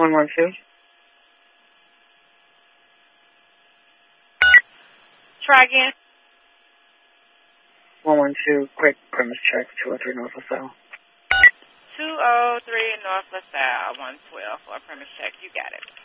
112. Try again. 112, quick premise check, 203 North LaSalle. 203 North LaSalle, 112 for a premise check. You got it.